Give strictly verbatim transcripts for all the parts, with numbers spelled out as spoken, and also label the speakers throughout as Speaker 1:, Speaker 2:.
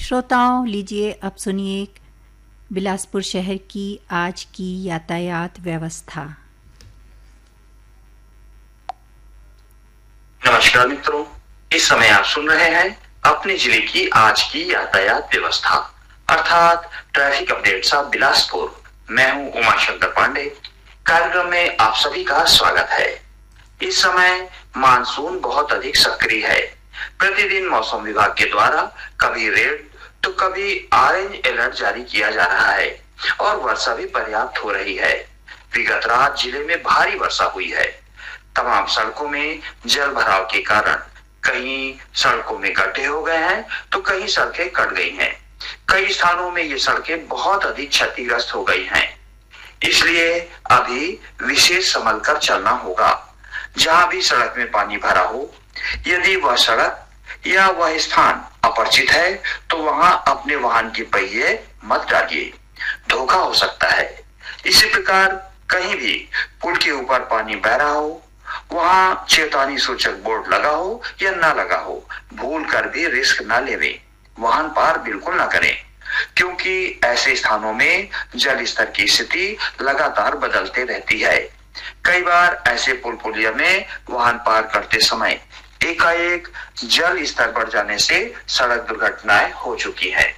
Speaker 1: श्रोताओं, लीजिए अब सुनिए बिलासपुर शहर की आज की यातायात व्यवस्था।
Speaker 2: नमस्कार मित्रों, इस समय आप सुन रहे हैं अपने जिले की आज की यातायात व्यवस्था अर्थात ट्रैफिक अपडेट्स ऑफ बिलासपुर। मैं हूं उमाशंकर पांडे। कार्यक्रम में आप सभी का स्वागत है। इस समय मानसून बहुत अधिक सक्रिय है। प्रतिदिन मौसम विभाग के द्वारा कभी रेड तो कभी ऑरेंज अलर्ट जारी किया जा रहा है और वर्षा भी पर्याप्त हो रही है। विगत रात जिले में भारी वर्षा हुई है। तमाम सड़कों में जल भराव के कारण कहीं सड़कों में गड्ढे हो गए हैं तो कहीं सड़कें कट गई हैं। कई स्थानों में ये सड़कें बहुत अधिक क्षतिग्रस्त हो गई हैं। इसलिए अभी विशेष संभल कर चलना होगा। जहां भी सड़क में पानी भरा हो, यदि वह सड़क या वह स्थान अपरिचित है तो वहां अपने वाहन के पहिए मत डालिए, धोखा हो सकता है। इसी प्रकार कहीं भी पुल के ऊपर पानी बह रहा हो, वहां चेतावनी सूचक बोर्ड लगा हो या ना लगा हो, भूल कर भी रिस्क ना लेवे, वाहन पार बिल्कुल ना करें, क्योंकि ऐसे स्थानों में जल स्तर की स्थिति लगातार बदलते रहती है। कई बार ऐसे पुल पुलिया में वाहन पार करते समय एकाएक जल स्तर बढ़ जाने से सड़क दुर्घटनाएं हो चुकी है।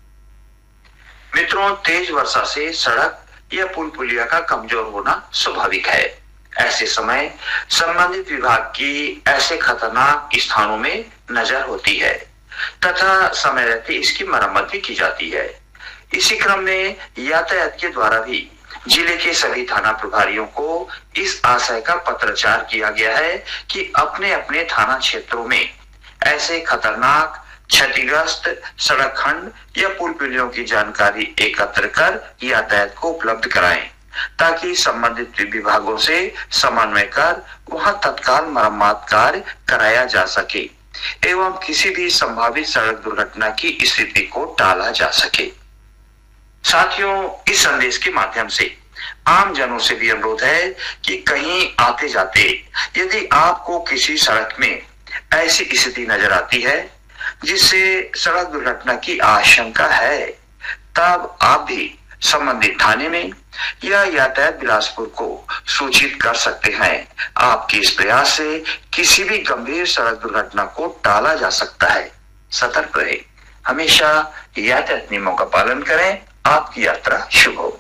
Speaker 2: मित्रों, तेज वर्षा से सड़क या पुल पुलिया का कमजोर होना स्वाभाविक है। ऐसे समय संबंधित विभाग की ऐसे खतरनाक स्थानों में नजर होती है तथा समय रहते इसकी मरम्मत भी की जाती है। इसी क्रम में यातायात के द्वारा भी जिले के सभी थाना प्रभारियों को इस आशय का पत्राचार किया गया है कि अपने अपने थाना क्षेत्रों में ऐसे खतरनाक क्षतिग्रस्त सड़क खंड या पुल पुलियों की जानकारी एकत्र कर यातायात को उपलब्ध कराएं, ताकि संबंधित विभागों से समन्वय कर वहां तत्काल मरम्मत कार्य कराया जा सके एवं किसी भी संभावित सड़क दुर्घटना की स्थिति को टाला जा सके। साथियों, इस संदेश के माध्यम से आम जनों से भी अनुरोध है कि कहीं आते जाते यदि आपको किसी सड़क में ऐसी स्थिति नजर आती है जिससे सड़क दुर्घटना की आशंका है, तब आप भी संबंधित थाने में या यातायात बिलासपुर को सूचित कर सकते हैं। आपके इस प्रयास से किसी भी गंभीर सड़क दुर्घटना को टाला जा सकता है। सतर्क रहे, हमेशा यातायात नियमों का पालन करें। आपकी यात्रा शुभ हो।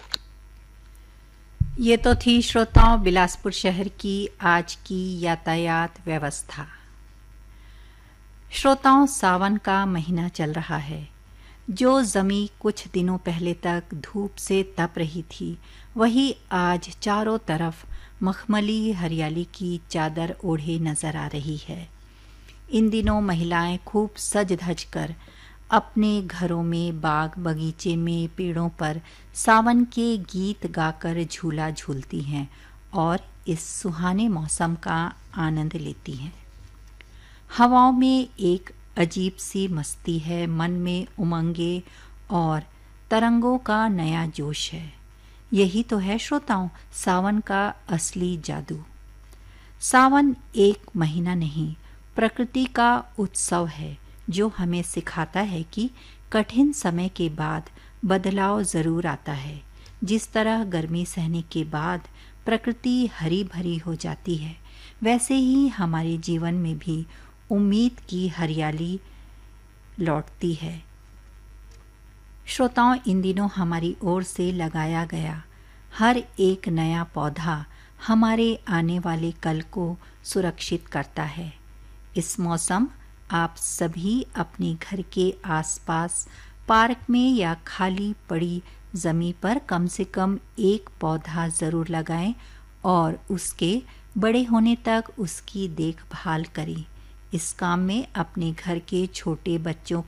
Speaker 1: ये तो थी श्रोताओं बिलासपुर शहर की आज की यातायात व्यवस्था। श्रोताओं, सावन का महीना चल रहा है। जो जमी कुछ दिनों पहले तक धूप से तप रही थी, वही आज चारों तरफ मखमली हरियाली की चादर ओढ़े नजर आ रही है। इन दिनों महिलाएं खूब सज धज कर अपने घरों में, बाग बगीचे में, पेड़ों पर सावन के गीत गाकर झूला झूलती हैं और इस सुहाने मौसम का आनंद लेती हैं। हवाओं में एक अजीब सी मस्ती है, मन में उमंगे और तरंगों का नया जोश है। यही तो है श्रोताओं सावन का असली जादू। सावन एक महीना नहीं, प्रकृति का उत्सव है जो हमें सिखाता है कि कठिन समय के बाद बदलाव जरूर आता है। जिस तरह गर्मी सहने के बाद प्रकृति हरी भरी हो जाती है, वैसे ही हमारे जीवन में भी उम्मीद की हरियाली लौटती है। श्रोताओं, इन दिनों हमारी ओर से लगाया गया हर एक नया पौधा हमारे आने वाले कल को सुरक्षित करता है। इस मौसम आप सभी अपने घर के आसपास पार्क में या खाली पड़ी जमीन पर कम से कम एक पौधा जरूर लगाएं और उसके बड़े होने तक उसकी देखभाल करें। इस काम में अपने घर के छोटे बच्चों